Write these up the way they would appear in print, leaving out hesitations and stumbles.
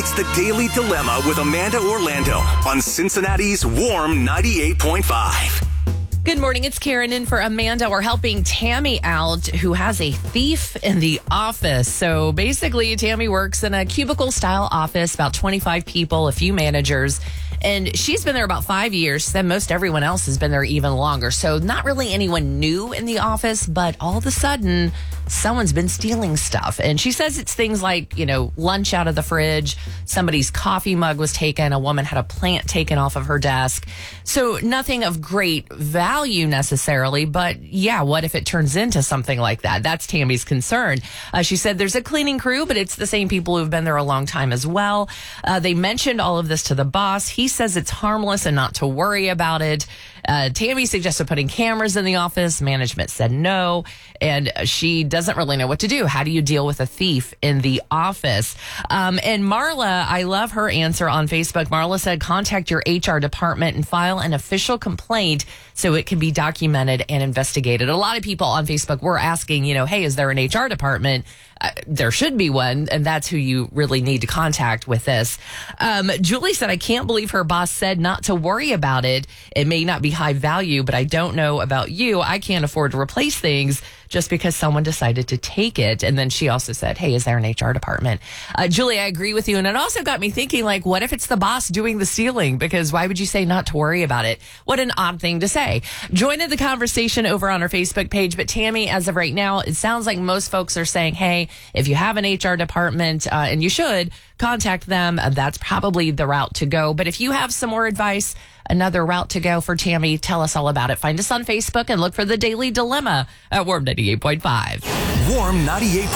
It's the Daily Dilemma with Amanda Orlando on Cincinnati's Warm 98.5. Good morning. It's Karen in for Amanda. We're helping Tammy out, who has a thief in the office. So basically, Tammy works in a cubicle-style office, about 25 people, a few managers. And she's been there about 5 years. Then most everyone else has been there even longer. So not really anyone new in the office, but all of a sudden, someone's been stealing stuff. And she says it's things like, lunch out of the fridge. Somebody's coffee mug was taken. A woman had a plant taken off of her desk. So nothing of great value necessarily. But yeah, what if it turns into something like that? That's Tammy's concern. She said there's a cleaning crew, but it's the same people who've been there a long time as well. They mentioned all of this to the boss. He says it's harmless and not to worry about it. Tammy suggested putting cameras in the office. Management said no. And she doesn't really know what to do. How do you deal with a thief in the office? And Marla, I love her answer on Facebook. Marla said, contact your HR department and file an official complaint so it can be documented and investigated. A lot of people on Facebook were asking, hey, is there an HR department? There should be one, and that's who you really need to contact with this. Julie said, I can't believe her boss said not to worry about it. It may not be high value, but I don't know about you. I can't afford to replace things just because someone decided to take it. And then she also said, hey, is there an HR department? Julie, I agree with you. And it also got me thinking, what if it's the boss doing the stealing? Because why would you say not to worry about it? What an odd thing to say. Join in the conversation over on our Facebook page. But Tammy, as of right now, it sounds like most folks are saying, hey, if you have an HR department, and you should, contact them. That's probably the route to go. But if you have some more advice, another route to go for Tammy, tell us all about it. Find us on Facebook and look for the Daily Dilemma at Warm 98.5. Warm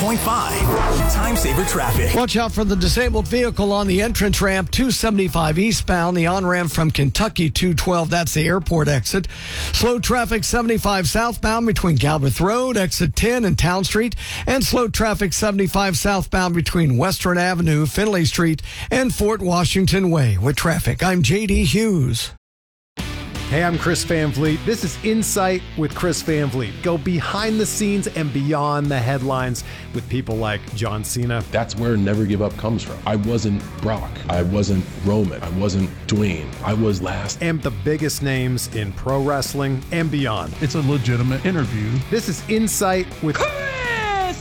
98.5. Time saver traffic. Watch out for the disabled vehicle on the entrance ramp 275 eastbound, the on-ramp from Kentucky 212. That's the airport exit. Slow traffic 75 southbound between Galbraith Road, exit 10 and Town Street. And slow traffic 75 southbound between Western Avenue, Finley Street, and Fort Washington Way. With traffic, I'm J.D. Hughes. Hey, I'm Chris Van Vliet. This is Insight with Chris Van Vliet. Go behind the scenes and beyond the headlines with people like John Cena. That's where Never Give Up comes from. I wasn't Brock. I wasn't Roman. I wasn't Dwayne. I was last. And the biggest names in pro wrestling and beyond. It's a legitimate interview. This is Insight with Chris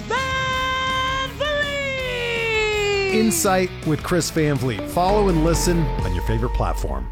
Van Vliet! Insight with Chris Van Vliet. Follow and listen on your favorite platform.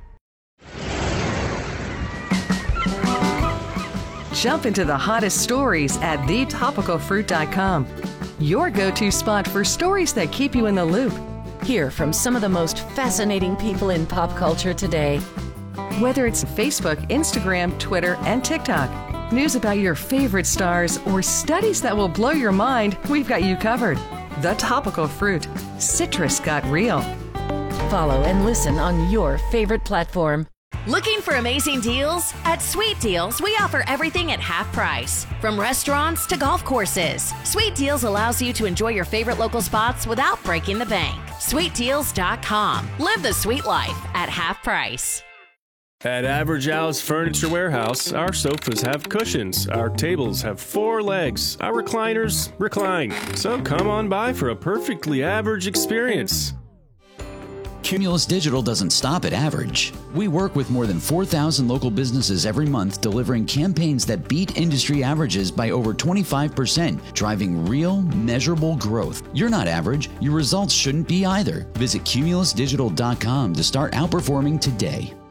Jump into the hottest stories at thetopicalfruit.com. Your go-to spot for stories that keep you in the loop. Hear from some of the most fascinating people in pop culture today. Whether it's Facebook, Instagram, Twitter, and TikTok, news about your favorite stars, or studies that will blow your mind, we've got you covered. The Topical Fruit. Citrus got real. Follow and listen on your favorite platform. Looking for amazing deals? At Sweet Deals, we offer everything at half price. From restaurants to golf courses, Sweet Deals allows you to enjoy your favorite local spots without breaking the bank. SweetDeals.com. Live the sweet life at half price. At Average Al's Furniture Warehouse, our sofas have cushions, our tables have 4 legs, our recliners recline. So come on by for a perfectly average experience. Cumulus Digital doesn't stop at average. We work with more than 4,000 local businesses every month, delivering campaigns that beat industry averages by over 25%, driving real, measurable growth. You're not average. Your results shouldn't be either. Visit cumulusdigital.com to start outperforming today.